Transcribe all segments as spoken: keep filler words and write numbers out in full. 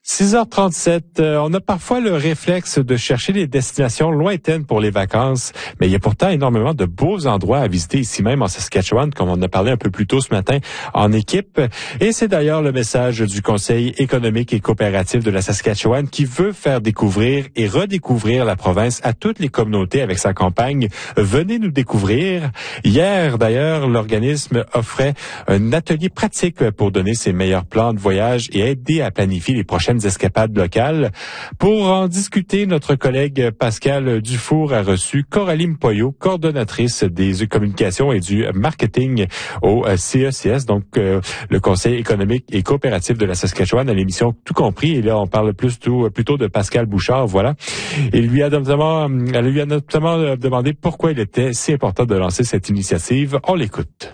six heures trente-sept, euh, on a parfois le réflexe de chercher des destinations lointaines pour les vacances, mais il y a pourtant énormément de beaux endroits à visiter ici même en Saskatchewan, comme on en a parlé un peu plus tôt ce matin en équipe. Et c'est d'ailleurs le message du Conseil économique et coopératif de la Saskatchewan qui veut faire découvrir et redécouvrir la province à toutes les communautés avec sa campagne « Venez nous découvrir ». Hier, d'ailleurs, l'organisme offrait un atelier pratique pour donner ses meilleurs plans de voyage et aider à planifier les prochaines escapades locales. Pour en discuter, notre collègue Pascal Dufour a reçu Coralie Mpoyo, coordonnatrice des communications et du marketing au C E C S, donc euh, le Conseil économique et coopératif de la Saskatchewan, à l'émission Tout compris. Et là, on parle plus tout, plutôt de Pascal Bouchard, voilà. Il lui a notamment, elle lui a notamment demandé pourquoi il était si important de lancer cette initiative. On l'écoute.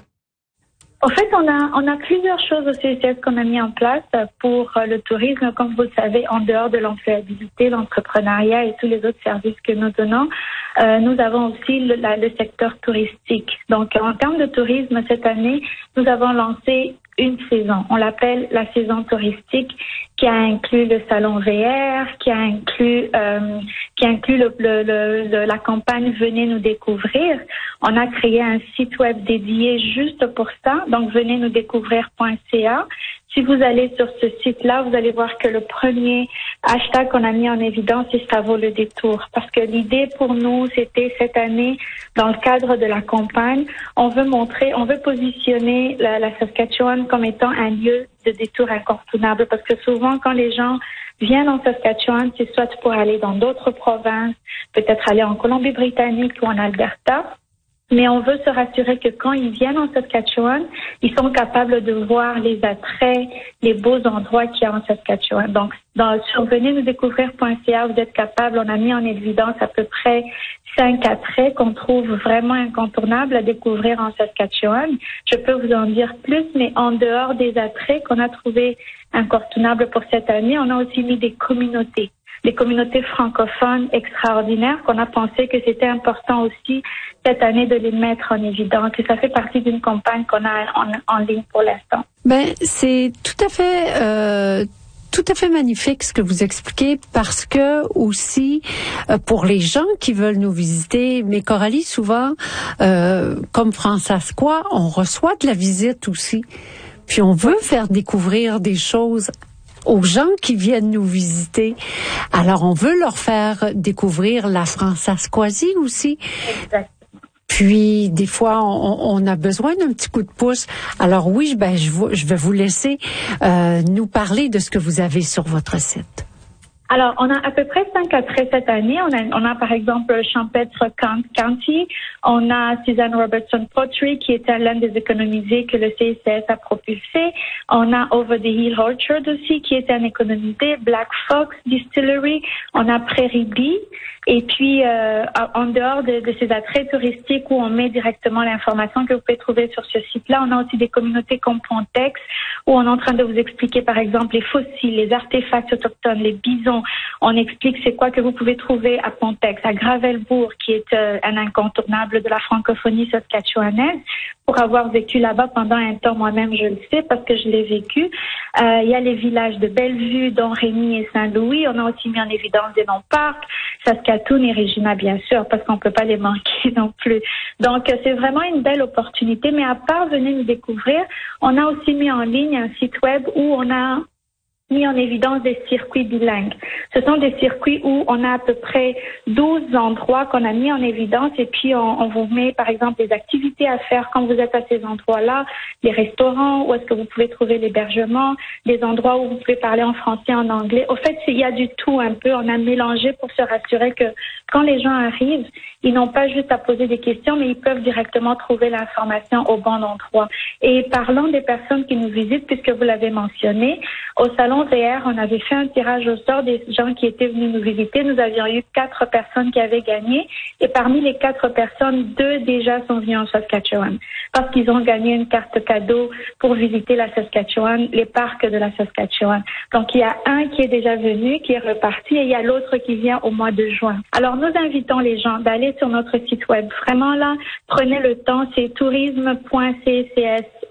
En fait, on a, on a plusieurs choses au C E C S qu'on a mis en place pour le tourisme. Comme vous le savez, en dehors de l'employabilité, l'entrepreneuriat et tous les autres services que nous donnons, euh, nous avons aussi le, la, le secteur touristique. Donc, en termes de tourisme, cette année, nous avons lancé une saison. On l'appelle la saison touristique, qui a inclus le salon V R, qui a inclus euh, qui inclut le, le, le, le, la campagne Venez nous découvrir. On a créé un site web dédié juste pour ça, donc venez nous découvrir point c a. Si vous allez sur ce site-là, vous allez voir que le premier hashtag qu'on a mis en évidence, c'est ça vaut le détour. Parce que l'idée pour nous, c'était cette année, dans le cadre de la campagne, on veut montrer, on veut positionner la, la Saskatchewan comme étant un lieu de détour incontournable. Parce que souvent, quand les gens viennent en Saskatchewan, c'est soit pour aller dans d'autres provinces, peut-être aller en Colombie-Britannique ou en Alberta. Mais on veut se rassurer que quand ils viennent en Saskatchewan, ils sont capables de voir les attraits, les beaux endroits qu'il y a en Saskatchewan. Donc, dans, sur venez nous découvrir point c a, vous êtes capables, on a mis en évidence à peu près cinq attraits qu'on trouve vraiment incontournables à découvrir en Saskatchewan. Je peux vous en dire plus, mais en dehors des attraits qu'on a trouvés incontournables pour cette année, on a aussi mis des communautés. Les communautés francophones extraordinaires qu'on a pensé que c'était important aussi cette année de les mettre en évidence, que ça fait partie d'une campagne qu'on a en, en ligne pour l'instant. Ben, c'est tout à fait... Euh Tout à fait magnifique ce que vous expliquez parce que aussi euh, pour les gens qui veulent nous visiter, mais Coralie, souvent, euh, comme Francescois, on reçoit de la visite aussi. Puis on veut faire découvrir des choses aux gens qui viennent nous visiter. Alors on veut leur faire découvrir la Francescoisie aussi. Exact. Puis, des fois, on, on a besoin d'un petit coup de pouce. Alors oui, ben, je, vous, je vais vous laisser euh, nous parler de ce que vous avez sur votre site. Alors, on a à peu près cinq attraits cette année. On a, on a par exemple Champêtre County. On a Suzanne Robertson Pottery, qui est l'un des économisés que le C E C S a propulsé. On a Over the Hill Orchard aussi, qui est un économisé. Black Fox Distillery. On a Prairie Bee. Et puis, euh, en dehors de, de ces attraits touristiques où on met directement l'information que vous pouvez trouver sur ce site-là, on a aussi des communautés comme Pontex, où on est en train de vous expliquer, par exemple, les fossiles, les artefacts autochtones, les bisons. On explique c'est quoi que vous pouvez trouver à Pontex, à Gravelbourg, qui est euh, un incontournable de la francophonie saskatchewanaise. Pour avoir vécu là-bas pendant un temps, moi-même, je le sais parce que je l'ai vécu. Euh, il y a les villages de Bellevue, Don Rémy et Saint-Louis. On a aussi mis en évidence des non-parcs, Saskatoon et Regina, bien sûr, parce qu'on peut pas les manquer non plus. Donc, c'est vraiment une belle opportunité. Mais à part venir nous découvrir, on a aussi mis en ligne un site web où on a mis en évidence des circuits bilingues. Ce sont des circuits où on a à peu près douze endroits qu'on a mis en évidence et puis on, on vous met par exemple des activités à faire quand vous êtes à ces endroits-là, les restaurants, où est-ce que vous pouvez trouver l'hébergement, des endroits où vous pouvez parler en français, en anglais. Au fait, il y a du tout un peu. On a mélangé pour se rassurer que quand les gens arrivent, ils n'ont pas juste à poser des questions, mais ils peuvent directement trouver l'information au bon endroit. Et parlons des personnes qui nous visitent, puisque vous l'avez mentionné, au salon V R, on avait fait un tirage au sort des gens qui étaient venus nous visiter. Nous avions eu quatre personnes qui avaient gagné. Et parmi les quatre personnes, deux déjà sont venus en Saskatchewan. Parce qu'ils ont gagné une carte cadeau pour visiter la Saskatchewan, les parcs de la Saskatchewan. Donc, il y a un qui est déjà venu, qui est reparti, et il y a l'autre qui vient au mois de juin. Alors, nous invitons les gens d'aller sur notre site web. Vraiment là, prenez le temps, c'est tourisme point c c s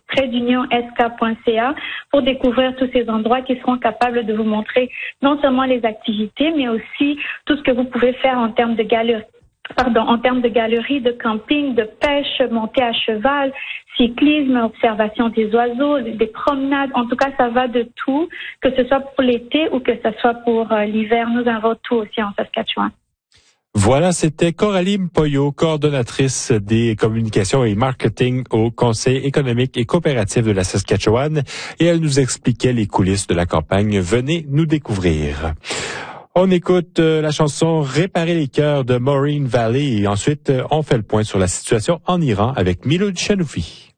trait d'union s k point c a pour découvrir tous ces endroits qui seront capables de vous montrer non seulement les activités, mais aussi tout ce que vous pouvez faire en termes de galeries. Pardon, en termes de galeries, de camping, de pêche, montée à cheval, cyclisme, observation des oiseaux, des promenades. En tout cas, ça va de tout, que ce soit pour l'été ou que ce soit pour euh, l'hiver. Nous avons tout aussi en Saskatchewan. Voilà, c'était Coralie Mpoyo, coordonnatrice des communications et marketing au Conseil économique et coopératif de la Saskatchewan, et elle nous expliquait les coulisses de la campagne. Venez nous découvrir. On écoute euh, la chanson Réparer les cœurs de Maureen Valley et ensuite euh, on fait le point sur la situation en Iran avec Milou Dchanoufi.